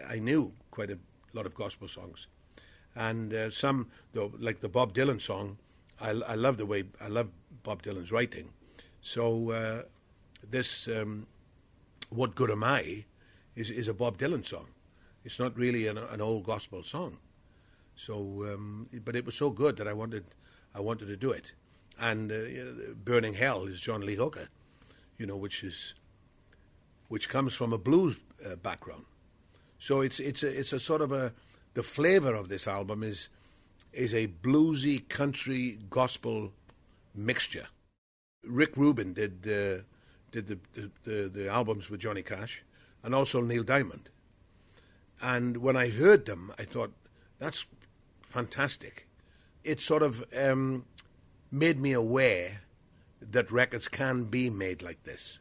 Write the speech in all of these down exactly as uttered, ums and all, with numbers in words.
I knew quite a lot of gospel songs, and uh, some, though, like the Bob Dylan song, I, I love the way I love Bob Dylan's writing. So uh, this, um, "What Good Am I," is is a Bob Dylan song. It's not really an, an old gospel song. So, um, but it was so good that I wanted, I wanted to do it. And uh, you know, "Burning Hell" is John Lee Hooker, you know, which is, which comes from a blues uh, background. So it's it's a it's a sort of a, the flavor of this album is is a bluesy country gospel mixture. Rick Rubin did uh, did the, the, the the albums with Johnny Cash, and also Neil Diamond. And when I heard them, I thought, that's fantastic. It sort of um, made me aware that records can be made like this.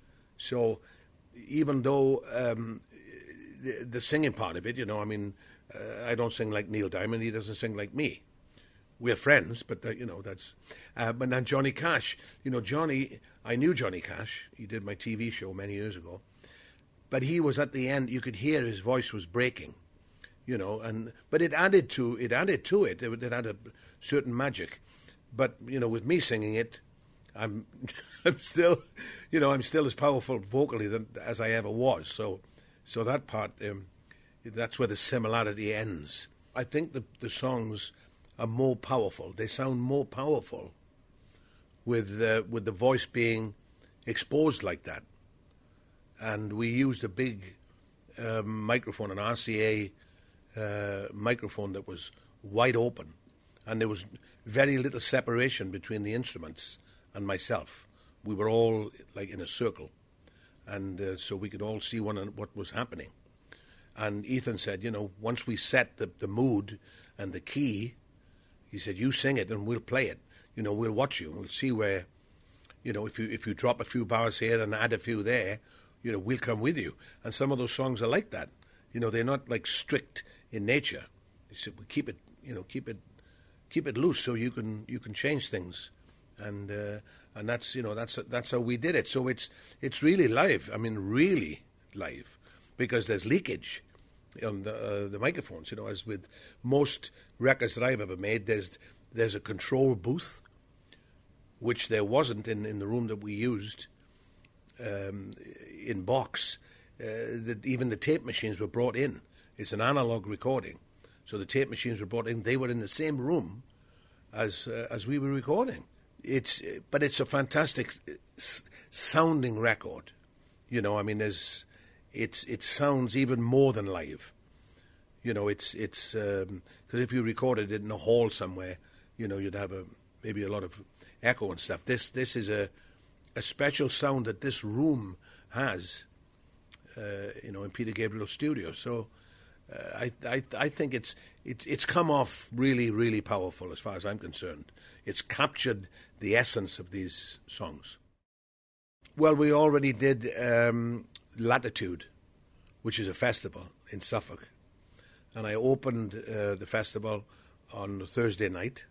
So even though um, the, the singing part of it, you know, I mean, uh, I don't sing like Neil Diamond, he doesn't sing like me. We're friends, but, uh, you know, that's... Uh, but then Johnny Cash, you know, Johnny, I knew Johnny Cash. He did my T V show many years ago. But he was at the end, you could hear his voice was breaking, you know, and but it added to it, added to it, it, it had a certain magic. But, you know, with me singing it, I'm I'm still, you know, I'm still as powerful vocally than, as I ever was. So so that part, um, that's where the similarity ends. I think the, the songs are more powerful. They sound more powerful with, uh, with the voice being exposed like that. And we used a big um, microphone, an R C A uh, microphone that was wide open, and there was very little separation between the instruments and myself. We were all like in a circle, and uh, so we could all see one what was happening. And Ethan said, you know, once we set the, the mood and the key, he said, you sing it and we'll play it. You know, we'll watch you. We'll see where, you know, if you if you drop a few bars here and add a few there, you know, we'll come with you. And some of those songs are like that. You know, they're not like strict in nature. He said, we keep it, you know, keep it, keep it loose so you can you can change things, and uh, and that's you know that's that's how we did it. So it's it's really live. I mean, really live, because there's leakage on the uh, the microphones. You know, as with most records that I've ever made, there's there's a control booth, which there wasn't in, in the room that we used. Um, in box, uh, that even the tape machines were brought in. It's an analog recording, so the tape machines were brought in. They were in the same room as uh, as we were recording. It's but it's a fantastic s- sounding record. You know, I mean, there's it's it sounds even more than live. You know, it's it's because um, if you recorded it in a hall somewhere, you know, you'd have a maybe a lot of echo and stuff. This this is a a special sound that this room has, uh, you know, in Peter Gabriel's studio. So uh, I, I I think it's it's it's come off really, really powerful as far as I'm concerned. It's captured the essence of these songs. Well, we already did um, Latitude, which is a festival in Suffolk. And I opened uh, the festival on Thursday night.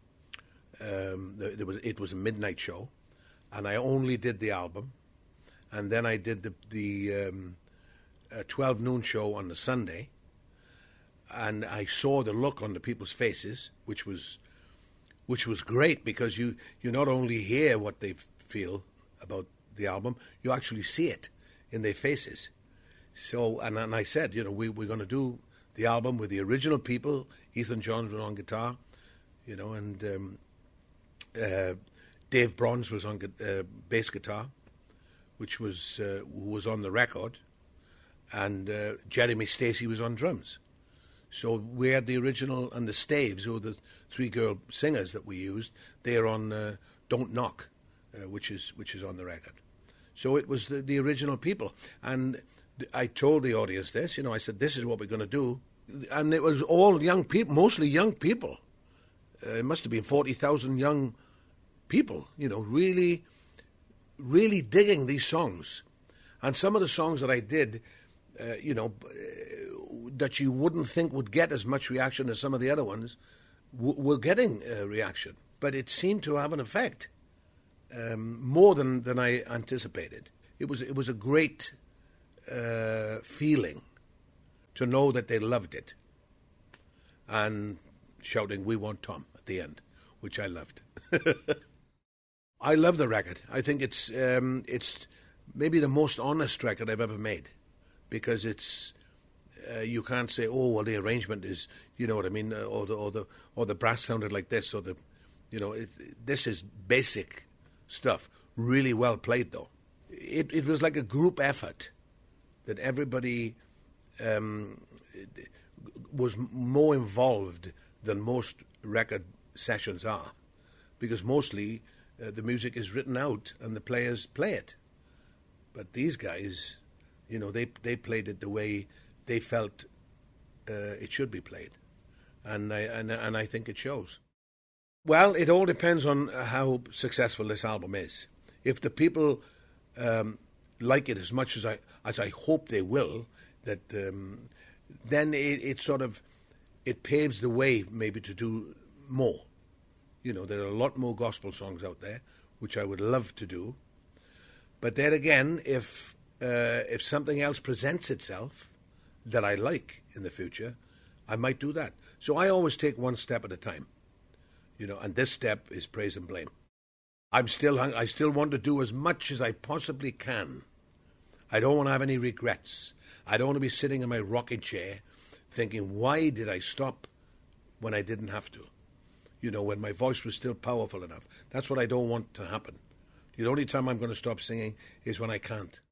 Um, there was it was a midnight show. And I only did the album, and then I did the the um, uh, twelve noon show on the Sunday, and I saw the look on the people's faces, which was which was great, because you, you not only hear what they feel about the album, you actually see it in their faces. So, and, and I said, you know, we, we're going to do the album with the original people. Ethan Johns was on guitar, you know, and... Um, uh, Dave Bronze was on uh, bass guitar, which was uh, who was on the record, and uh, Jeremy Stacey was on drums. So we had the original, and the Staves, who were the three girl singers that we used. They are on uh, "Don't Knock," uh, which is which is on the record. So it was the, the original people, and th- I told the audience this. You know, I said, "This is what we're going to do," and it was all young people, mostly young people. Uh, it must have been forty thousand young people, you know, really, really digging these songs. And some of the songs that I did, uh, you know, uh, that you wouldn't think would get as much reaction as some of the other ones, w- were getting uh, reaction. But it seemed to have an effect, um, more than, than I anticipated. It was, it was a great uh, feeling to know that they loved it, and shouting, "We want Tom" at the end, which I loved. I love the record. I think it's um, it's maybe the most honest record I've ever made, because it's uh, you can't say, "Oh, well, the arrangement is," you know what I mean, or the or the or the brass sounded like this, or the, you know, it, this is basic stuff. Really well played, though. It it was like a group effort that everybody um, was more involved than most record sessions are, because mostly uh, the music is written out and the players play it. But these guys, you know, they they played it the way they felt uh, it should be played, and I and and I think it shows. Well, it all depends on how successful this album is. If the people um, like it as much as I as I hope they will, that um, then it, it sort of it paves the way maybe to do more. You know, there are a lot more gospel songs out there, which I would love to do. But there again, if uh, if something else presents itself that I like in the future, I might do that. So I always take one step at a time. You know, and this step is Praise and Blame. I'm still, I still want to do as much as I possibly can. I don't want to have any regrets. I don't want to be sitting in my rocking chair thinking, why did I stop when I didn't have to? You know, when my voice was still powerful enough. That's what I don't want to happen. The only time I'm going to stop singing is when I can't.